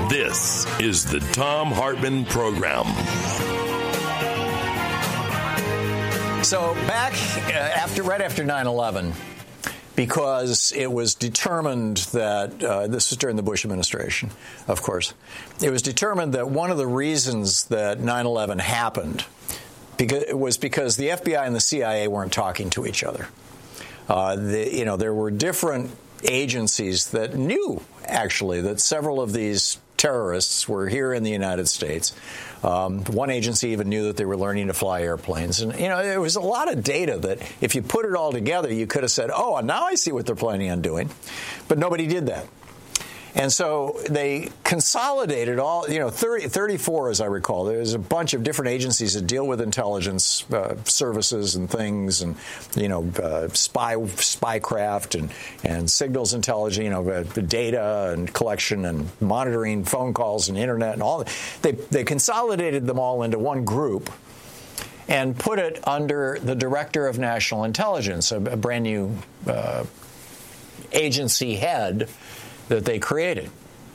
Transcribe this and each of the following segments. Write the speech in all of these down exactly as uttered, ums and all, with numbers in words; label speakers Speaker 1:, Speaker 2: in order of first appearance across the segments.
Speaker 1: This is the Thom Hartmann Program.
Speaker 2: So back uh, after, right after nine eleven, because it was determined that, uh, this was during the Bush administration, of course, it was determined that one of the reasons that nine eleven happened because, it was because the F B I and the C I A weren't talking to each other. Uh, the, you know, there were different agencies that knew, actually, that several of these terrorists were here in the United States. Um, one agency even knew that they were learning to fly airplanes. And, you know, there was a lot of data that if you put it all together, you could have said, oh, now I see what they're planning on doing. But nobody did that. And so they consolidated all, you know, thirty, thirty-four, as I recall. There's a bunch of different agencies that deal with intelligence uh, services and things and, you know, uh, spy spycraft and, and signals intelligence, you know, uh, data and collection and monitoring phone calls and Internet and all. They, they consolidated them all into one group and put it under the Director of National Intelligence, a, a brand new uh, agency head that they created.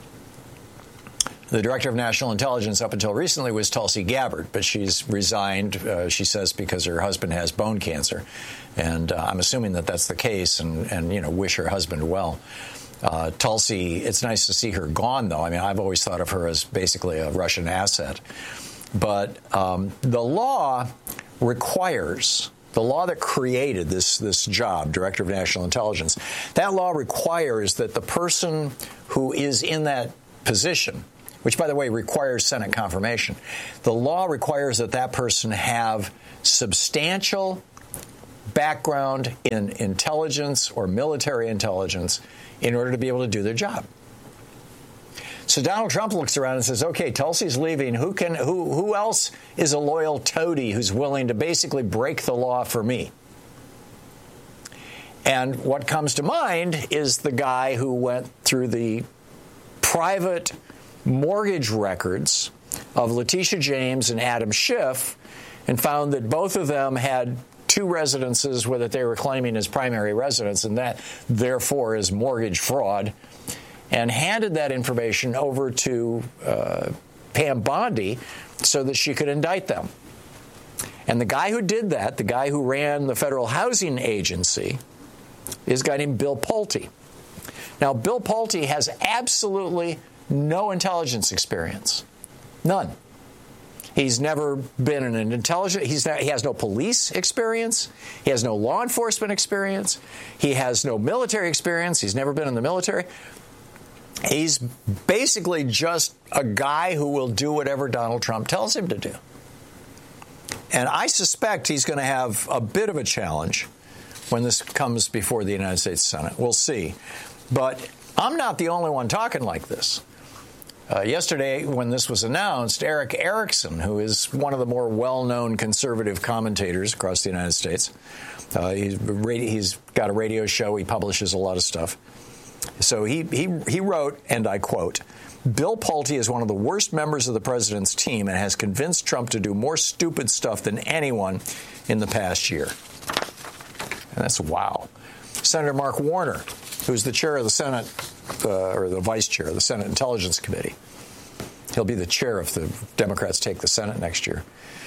Speaker 2: The Director of National Intelligence up until recently was Tulsi Gabbard, but she's resigned, uh, she says, because her husband has bone cancer. And uh, I'm assuming that that's the case and, and, you know, wish her husband well. Uh, Tulsi, it's nice to see her gone, though. I mean, I've always thought of her as basically a Russian asset. But um, the law requires... The law that created this, this job, Director of National Intelligence, that law requires that the person who is in that position, which, by the way, requires Senate confirmation, the law requires that that person have substantial background in intelligence or military intelligence in order to be able to do their job. So Donald Trump looks around and says, okay, Tulsi's leaving. Who can? Who, who else is a loyal toady who's willing to basically break the law for me? And what comes to mind is the guy who went through the private mortgage records of Letitia James and Adam Schiff and found that both of them had two residences where that they were claiming as primary residence, and that, therefore, is mortgage fraud, and handed that information over to uh, Pam Bondi so that she could indict them. And the guy who did that, the guy who ran the Federal Housing Agency, is a guy named Bill Pulte. Now, Bill Pulte has absolutely no intelligence experience. None. He's never been in an intelligence, he's not, he has no police experience. He has no law enforcement experience. He has no military experience. He's never been in the military. He's basically just a guy who will do whatever Donald Trump tells him to do. And I suspect he's going to have a bit of a challenge when this comes before the United States Senate. We'll see. But I'm not the only one talking like this. Uh, yesterday, when this was announced, Eric Erickson, who is one of the more well-known conservative commentators across the United States, uh, he's, he's got a radio show. He publishes a lot of stuff. So he, he he wrote, and I quote, Bill Pulte is one of the worst members of the president's team and has convinced Trump to do more stupid stuff than anyone in the past year. And that's wow. Senator Mark Warner, who's the chair of the Senate, uh, or the vice chair of the Senate Intelligence Committee. He'll be the chair if the Democrats take the Senate next year.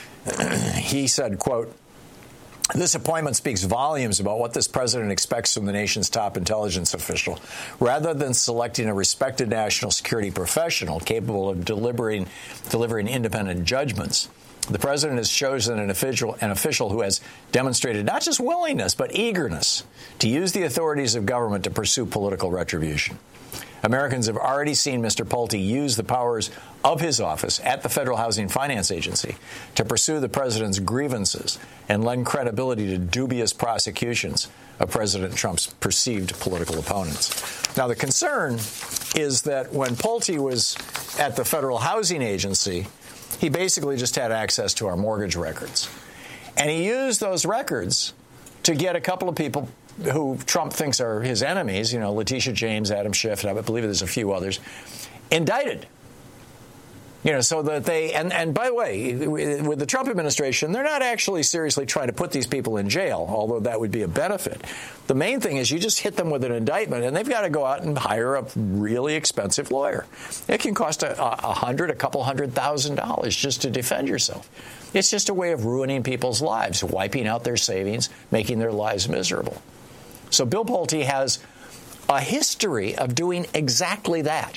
Speaker 2: He said, quote, this appointment speaks volumes about what this president expects from the nation's top intelligence official. Rather than selecting a respected national security professional capable of delivering, delivering independent judgments, the president has chosen an official, an official who has demonstrated not just willingness, but eagerness to use the authorities of government to pursue political retribution. Americans have already seen Mister Pulte use the powers of his office at the Federal Housing Finance Agency to pursue the president's grievances and lend credibility to dubious prosecutions of President Trump's perceived political opponents. Now, the concern is that when Pulte was at the Federal Housing Agency, he basically just had access to our mortgage records. And he used those records to get a couple of people who Trump thinks are his enemies, you know, Letitia James, Adam Schiff, and I believe there's a few others, indicted. You know, so that they, and, and by the way, with the Trump administration, they're not actually seriously trying to put these people in jail, although that would be a benefit. The main thing is you just hit them with an indictment, and they've got to go out and hire a really expensive lawyer. It can cost a, a hundred, a couple hundred thousand dollars just to defend yourself. It's just a way of ruining people's lives, wiping out their savings, making their lives miserable. So Bill Pulte has a history of doing exactly that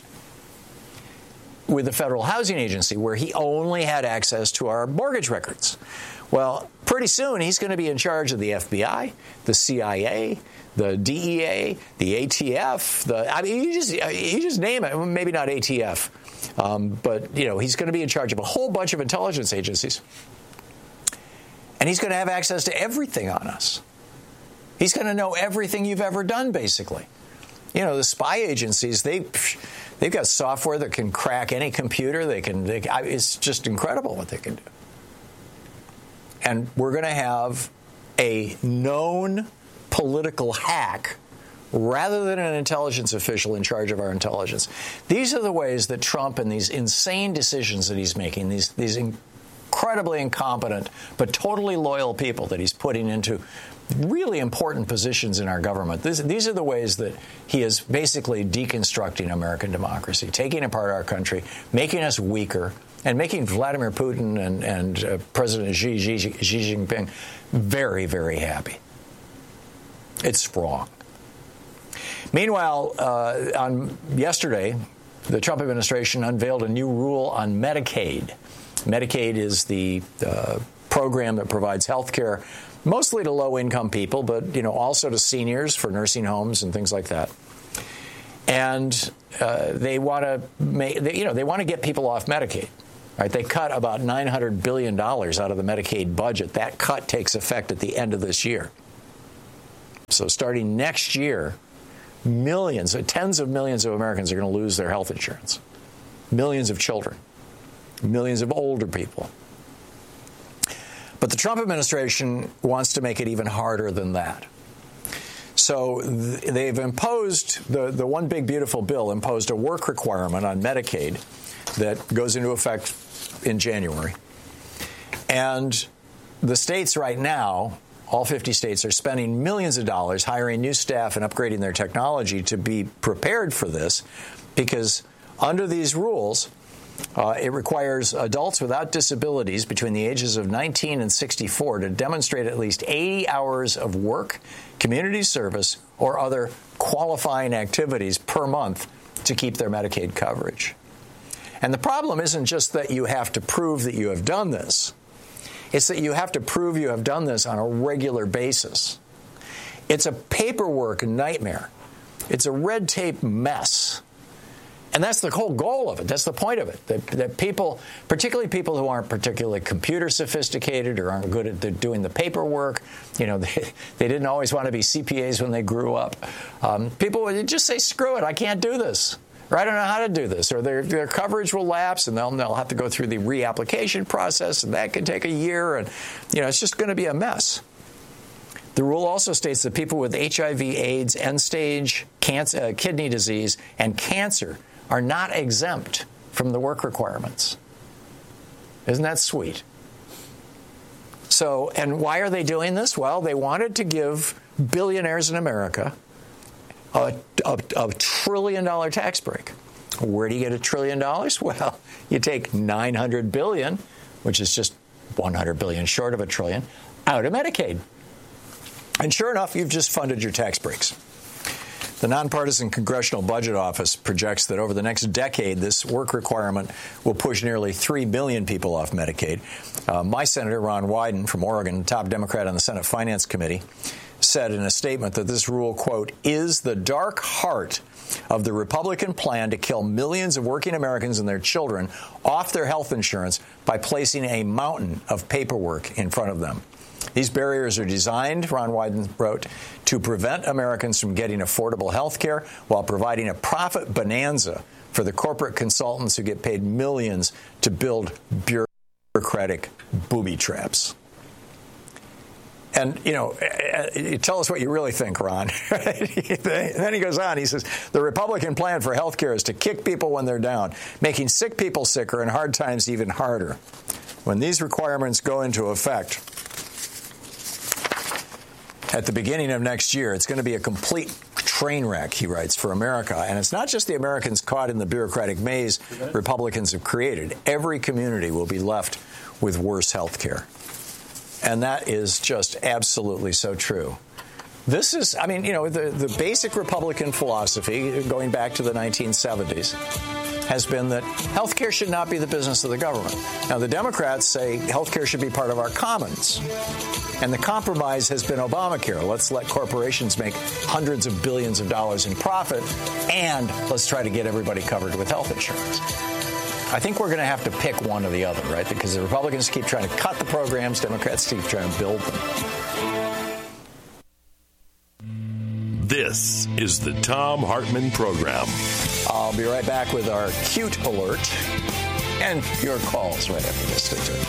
Speaker 2: with the Federal Housing Agency, where he only had access to our mortgage records. Well, pretty soon he's going to be in charge of the F B I, the C I A, the D E A, the A T F. The I mean, you just you just name it. Maybe not A T F, um, but you know he's going to be in charge of a whole bunch of intelligence agencies, and he's going to have access to everything on us. He's going to know everything you've ever done, basically. You know, the spy agencies, they, they've got software that can crack any computer. They can, they, it's just incredible what they can do. And we're going to have a known political hack rather than an intelligence official in charge of our intelligence. These are the ways that Trump and these insane decisions that he's making, these, these incredibly incompetent but totally loyal people that he's putting into really important positions in our government. This, these are the ways that he is basically deconstructing American democracy, taking apart our country, making us weaker, and making Vladimir Putin and, and uh, President Xi, Xi, Xi Jinping very, very happy. It's wrong. Meanwhile, uh, on yesterday, the Trump administration unveiled a new rule on Medicaid. Medicaid is the uh, program that provides health care mostly to low-income people, but you know also to seniors for nursing homes and things like that. And uh, they want to make, they, you know, they want to get people off Medicaid. Right? They cut about nine hundred billion dollars out of the Medicaid budget. That cut takes effect at the end of this year. So starting next year, millions, tens of millions of Americans are going to lose their health insurance. Millions of children, millions of older people. But the Trump administration wants to make it even harder than that. So th- they've imposed, the, the One Big Beautiful Bill imposed a work requirement on Medicaid that goes into effect in January. And the states right now, all fifty states, are spending millions of dollars hiring new staff and upgrading their technology to be prepared for this, because under these rules, Uh, it requires adults without disabilities between the ages of nineteen and sixty-four to demonstrate at least eighty hours of work, community service, or other qualifying activities per month to keep their Medicaid coverage. And the problem isn't just that you have to prove that you have done this. It's that you have to prove you have done this on a regular basis. It's a paperwork nightmare. It's a red tape mess. And that's the whole goal of it. That's the point of it. That, that people, particularly people who aren't particularly computer sophisticated or aren't good at doing the paperwork, you know, they, they didn't always want to be C P As when they grew up. Um, people would just say, screw it, I can't do this. Or I don't know how to do this. Or their, their coverage will lapse, and they'll, they'll have to go through the reapplication process, and that can take a year. And, you know, it's just going to be a mess. The rule also states that people with H I V, AIDS, end-stage cancer, uh, kidney disease, and cancer are not exempt from the work requirements. Isn't that sweet? So, and why are they doing this? Well, they wanted to give billionaires in America a, a, a trillion dollar tax break. Where do you get a trillion dollars? Well, you take nine hundred billion, which is just one hundred billion short of a trillion, out of Medicaid. And sure enough, you've just funded your tax breaks. The Nonpartisan Congressional Budget Office projects that over the next decade, this work requirement will push nearly three million people off Medicaid. Uh, my Senator, Ron Wyden from Oregon, top Democrat on the Senate Finance Committee, said in a statement that this rule, quote, is the dark heart of the Republican plan to kill millions of working Americans and their children off their health insurance by placing a mountain of paperwork in front of them. These barriers are designed, Ron Wyden wrote, to prevent Americans from getting affordable health care while providing a profit bonanza for the corporate consultants who get paid millions to build bureaucratic booby traps. And, you know, tell us what you really think, Ron. And then he goes on. He says, the Republican plan for health care is to kick people when they're down, making sick people sicker and hard times even harder. When these requirements go into effect at the beginning of next year, it's going to be a complete train wreck, he writes, for America. And it's not just the Americans caught in the bureaucratic maze Republicans have created. Every community will be left with worse health care. And that is just absolutely so true. This is, I mean, you know, the, the basic Republican philosophy, going back to the nineteen seventies, has been that health care should not be the business of the government. Now, the Democrats say health care should be part of our commons. And the compromise has been Obamacare. Let's let corporations make hundreds of billions of dollars in profit, and let's try to get everybody covered with health insurance. I think we're going to have to pick one or the other, right? Because the Republicans keep trying to cut the programs, Democrats keep trying to build them.
Speaker 1: This is the Thom Hartmann Program.
Speaker 2: I'll be right back with our cute alert and your calls right after this. Stay tuned.